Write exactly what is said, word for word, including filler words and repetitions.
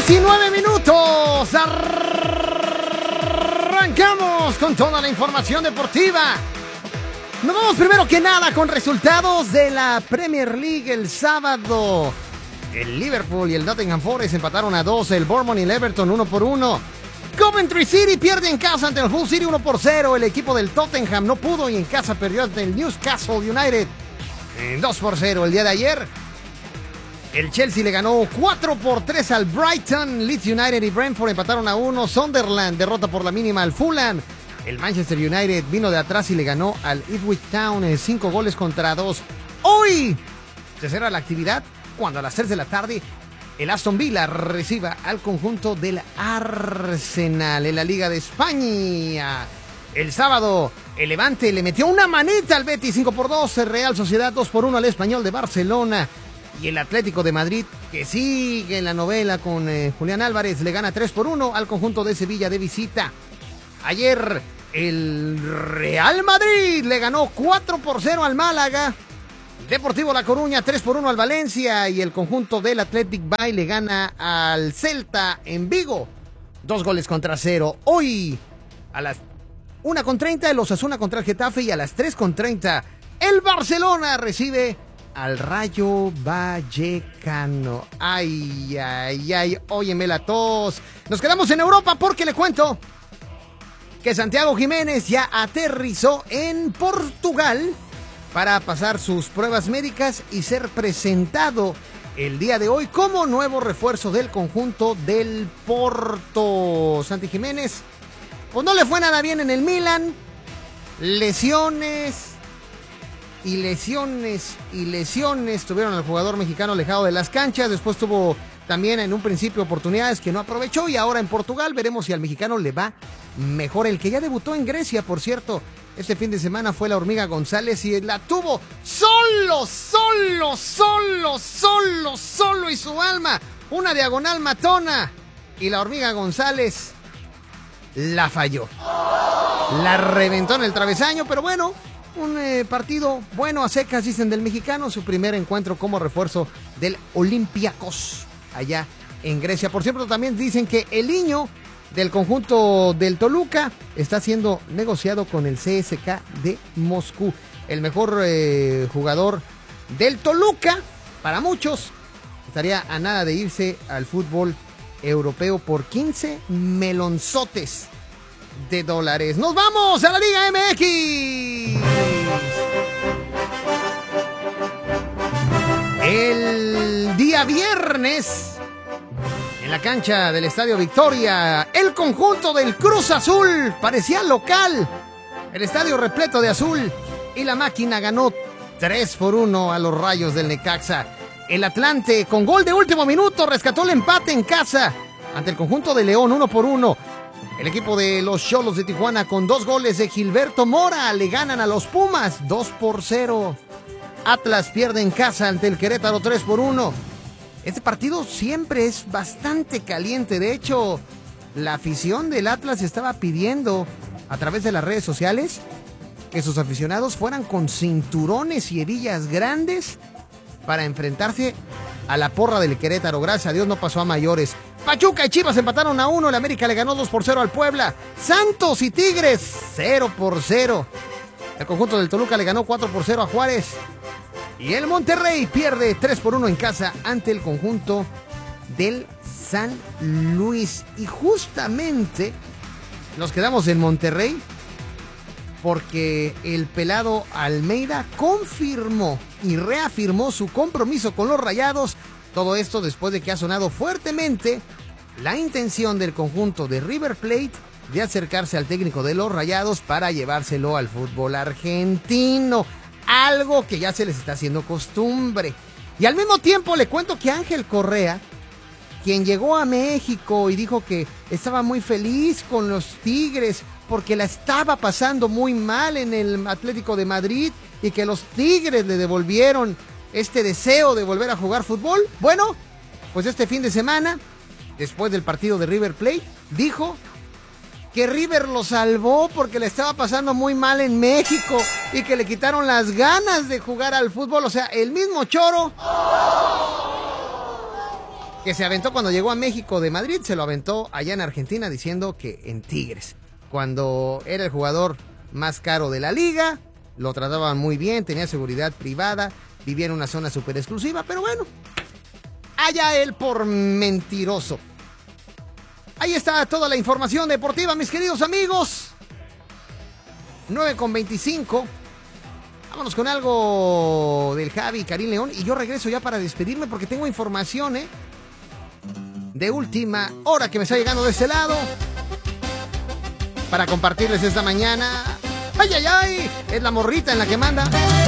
diecinueve minutos. Arrancamos con toda la información deportiva. Nos vamos primero que nada con resultados de la Premier League el sábado. El Liverpool y el Nottingham Forest empataron a dos. El Bournemouth y el Everton uno por uno. Coventry City pierde en casa ante el Hull City uno por cero. El equipo del Tottenham no pudo y en casa perdió ante el Newcastle United en dos por cero. El día de ayer el Chelsea le ganó cuatro por tres al Brighton. Leeds United y Brentford empataron a uno. Sunderland derrota por la mínima al Fulham. El Manchester United vino de atrás y le ganó al Ipswich Town en cinco goles contra dos. Hoy se cierra la actividad cuando a las tres de la tarde el Aston Villa reciba al conjunto del Arsenal en la Liga de España. El sábado el Levante le metió una manita al Betis cinco por dos. El Real Sociedad dos por uno al Español de Barcelona. Y el Atlético de Madrid, que sigue en la novela con eh, Julián Álvarez, le gana tres por uno al conjunto de Sevilla de visita. Ayer el Real Madrid le ganó cuatro por cero al Málaga. Deportivo La Coruña tres por uno al Valencia. Y el conjunto del Athletic Bay le gana al Celta en Vigo. Dos goles contra cero. Hoy a las una con treinta el Osasuna contra el Getafe. Y a las tres con treinta el Barcelona recibe al Rayo Vallecano. Ay, ay, ay, óyeme la tos. Nos quedamos en Europa porque le cuento que Santiago Jiménez ya aterrizó en Portugal para pasar sus pruebas médicas y ser presentado el día de hoy como nuevo refuerzo del conjunto del Porto. Santi Jiménez, pues no le fue nada bien en el Milan. Lesiones y lesiones y lesiones tuvieron al jugador mexicano alejado de las canchas. Después tuvo también en un principio oportunidades que no aprovechó y ahora en Portugal veremos si al mexicano le va mejor. El que ya debutó en Grecia, por cierto, este fin de semana fue la Hormiga González y la tuvo solo, solo, solo, solo, solo y su alma. Una diagonal matona y la Hormiga González la falló. La reventó en el travesaño, pero bueno, un eh, partido bueno a secas, dicen del mexicano, su primer encuentro como refuerzo del Olympiacos allá en Grecia. Por cierto, también dicen que el niño del conjunto del Toluca está siendo negociado con el C S K de Moscú. El mejor eh, jugador del Toluca, para muchos, estaría a nada de irse al fútbol europeo por quince melonzotes de dólares. ¡Nos vamos a la Liga M X! El día viernes, en la cancha del Estadio Victoria, el conjunto del Cruz Azul parecía local. El estadio repleto de azul y la máquina ganó tres por uno a los Rayos del Necaxa. El Atlante, con gol de último minuto, rescató el empate en casa ante el conjunto de León uno por uno. El equipo de los Xolos de Tijuana, con dos goles de Gilberto Mora, le ganan a los Pumas dos por cero. Atlas pierde en casa ante el Querétaro tres por uno. Este partido siempre es bastante caliente. De hecho, la afición del Atlas estaba pidiendo a través de las redes sociales que sus aficionados fueran con cinturones y hebillas grandes para enfrentarse a la porra del Querétaro. Gracias a Dios no pasó a mayores. Pachuca y Chivas empataron a uno. El América le ganó dos por cero al Puebla. Santos y Tigres cero por cero. El conjunto del Toluca le ganó cuatro por cero a Juárez. Y el Monterrey pierde tres por uno en casa ante el conjunto del San Luis. Y justamente nos quedamos en Monterrey porque el pelado Almeida confirmó y reafirmó su compromiso con los Rayados. Todo esto después de que ha sonado fuertemente la intención del conjunto de River Plate de acercarse al técnico de los Rayados para llevárselo al fútbol argentino. Algo que ya se les está haciendo costumbre. Y al mismo tiempo le cuento que Ángel Correa, quien llegó a México y dijo que estaba muy feliz con los Tigres porque la estaba pasando muy mal en el Atlético de Madrid y que los Tigres le devolvieron este deseo de volver a jugar fútbol. Bueno, pues este fin de semana, después del partido de River Plate, dijo que River lo salvó porque le estaba pasando muy mal en México y que le quitaron las ganas de jugar al fútbol. O sea, el mismo Choro que se aventó cuando llegó a México de Madrid, se lo aventó allá en Argentina diciendo que en Tigres, cuando era el jugador más caro de la liga, lo trataban muy bien, tenía seguridad privada, vivía en una zona súper exclusiva, pero bueno, allá él por mentiroso. Ahí está toda la información deportiva, mis queridos amigos. nueve con veinticinco. Vámonos con algo del Javi, Karim León, y yo regreso ya para despedirme porque tengo información, ¿eh? de última hora que me está llegando de este lado para compartirles esta mañana. ¡Ay, ay, ay! Es la morrita en la que manda.